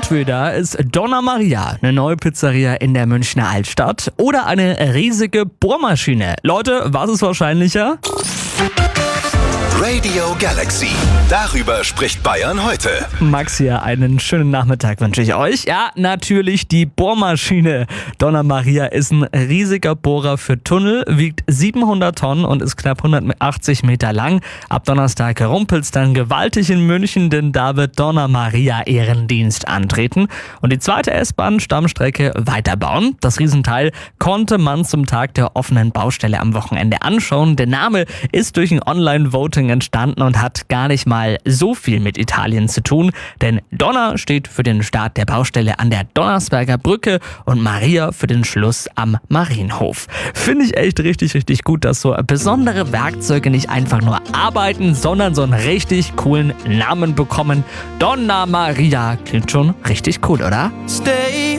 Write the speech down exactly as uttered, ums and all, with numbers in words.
Entweder ist Donna Maria eine neue Pizzeria in der Münchner Altstadt oder eine riesige Bohrmaschine. Leute, was ist wahrscheinlicher? Radio Galaxy. Darüber spricht Bayern heute. Max hier, einen schönen Nachmittag wünsche ich euch. Ja, natürlich die Bohrmaschine. Donna Maria ist ein riesiger Bohrer für Tunnel, wiegt siebenhundert Tonnen und ist knapp hundertachtzig Meter lang. Ab Donnerstag rumpelt's dann gewaltig in München, denn da wird Donna Maria Ehrendienst antreten und die zweite S-Bahn-Stammstrecke weiterbauen. Das Riesenteil konnte man zum Tag der offenen Baustelle am Wochenende anschauen. Der Name ist durch ein Online-Voting entstanden und hat gar nicht mal so viel mit Italien zu tun, denn Donna steht für den Start der Baustelle an der Donnersberger Brücke und Maria für den Schluss am Marienhof. Finde ich echt richtig, richtig gut, dass so besondere Werkzeuge nicht einfach nur arbeiten, sondern so einen richtig coolen Namen bekommen. Donna Maria klingt schon richtig cool, oder? Stay